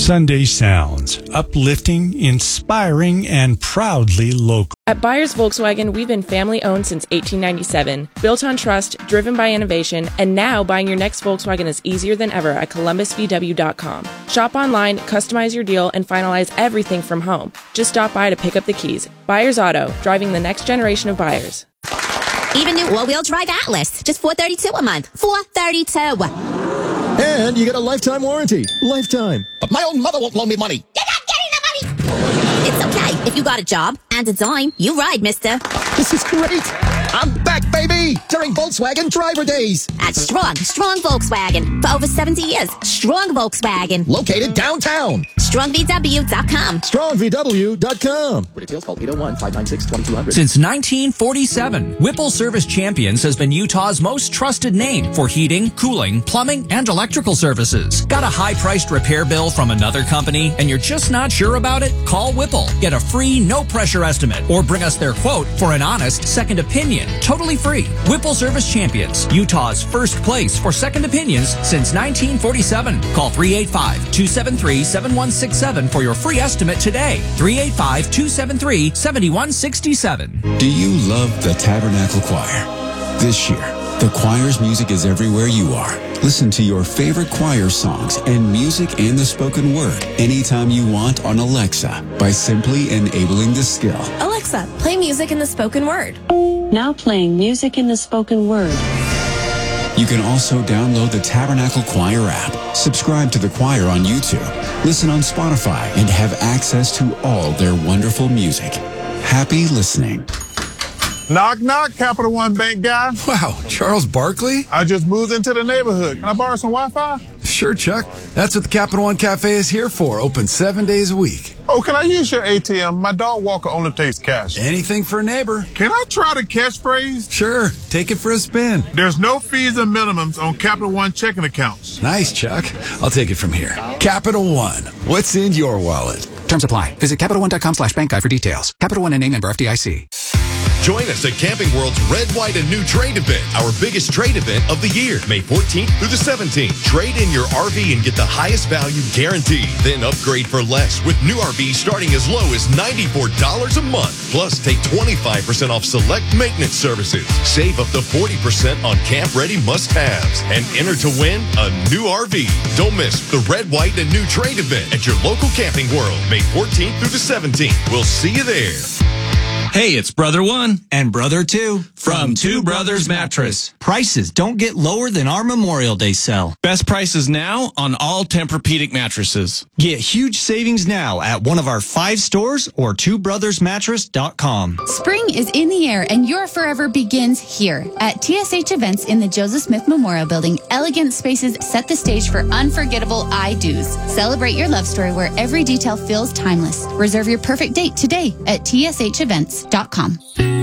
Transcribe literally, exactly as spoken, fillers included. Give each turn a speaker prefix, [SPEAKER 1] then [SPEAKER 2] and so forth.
[SPEAKER 1] Sunday Sounds, uplifting, inspiring, and proudly local.
[SPEAKER 2] At Byers Volkswagen, we've been family-owned since eighteen ninety-seven, built on trust, driven by innovation, and now buying your next Volkswagen is easier than ever at columbus v w dot com. Shop online, customize your deal, and finalize everything from home. Just stop by to pick up the keys. Byers Auto, driving the next generation of buyers.
[SPEAKER 3] Even new all-wheel drive Atlas, just four hundred thirty-two dollars a month. four hundred thirty-two dollars.
[SPEAKER 4] And you get a lifetime warranty. Lifetime.
[SPEAKER 5] But my own mother won't loan me money.
[SPEAKER 3] You're not getting the money! It's okay. If you got a job and a dime, you ride, mister.
[SPEAKER 4] This is great.
[SPEAKER 5] I'm back, baby! During Volkswagen Driver Days.
[SPEAKER 3] At Strong, Strong Volkswagen. For over seventy years, Strong Volkswagen.
[SPEAKER 5] Located downtown.
[SPEAKER 3] strong v w dot com.
[SPEAKER 4] strong v w dot com.
[SPEAKER 5] For details, call eight oh one, five nine six, two two zero zero.
[SPEAKER 6] Since nineteen forty-seven, Whipple Service Champions has been Utah's most trusted name for heating, cooling, plumbing, and electrical services. Got a high-priced repair bill from another company and you're just not sure about it? Call Whipple. Get a free, no-pressure estimate or bring us their quote for an honest second opinion. Totally free. Whipple Service Champions, Utah's first place for second opinions since nineteen forty-seven. Call three eight five, two seven three, seven one six seven for your free estimate today. three eight five, two seven three, seven one six seven.
[SPEAKER 7] Do you love the Tabernacle Choir? This year, the choir's music is everywhere you are. Listen to your favorite choir songs and music and the spoken word anytime you want on Alexa by simply enabling the skill.
[SPEAKER 8] Alexa, play music in the spoken word.
[SPEAKER 9] Now playing music in the spoken word.
[SPEAKER 7] You can also download the Tabernacle Choir app, subscribe to the choir on YouTube, listen on Spotify, and have access to all their wonderful music. Happy listening.
[SPEAKER 10] Knock, knock, Capital One Bank guy.
[SPEAKER 11] Wow, Charles Barkley?
[SPEAKER 10] I just moved into the neighborhood. Can I borrow some Wi-Fi?
[SPEAKER 11] Sure, Chuck. That's what the Capital One Cafe is here for. Open seven days a week.
[SPEAKER 10] Oh, can I use your A T M? My dog walker only takes cash.
[SPEAKER 11] Anything for a neighbor.
[SPEAKER 10] Can I try the catchphrase?
[SPEAKER 11] Sure. Take it for a spin.
[SPEAKER 10] There's no fees and minimums on Capital One checking accounts.
[SPEAKER 11] Nice, Chuck. I'll take it from here. Capital One. What's in your wallet?
[SPEAKER 12] Terms apply. Visit Capital One dot com slash bank guide for details. Capital One N A member F D I C.
[SPEAKER 13] Join us at Camping World's Red, White, and New Trade event, our biggest trade event of the year, May fourteenth through the seventeenth. Trade in your R V and get the highest value guaranteed. Then upgrade for less with new R Vs starting as low as ninety-four dollars a month. Plus, take twenty-five percent off select maintenance services. Save up to forty percent on camp-ready must-haves. And enter to win a new R V. Don't miss the Red, White, and New Trade event at your local Camping World, May fourteenth through the seventeenth. We'll see you there.
[SPEAKER 14] Hey, it's Brother One and Brother Two from Two Brothers Mattress. Prices don't get lower than our Memorial Day sale. Best prices now on all Tempur-Pedic mattresses. Get huge savings now at one of our five stores or two brothers mattress dot com.
[SPEAKER 15] Spring is in the air and your forever begins here. At T S H Events in the Joseph Smith Memorial Building, elegant spaces set the stage for unforgettable I-dos. Celebrate your love story where every detail feels timeless. Reserve your perfect date today at T S H events dot com.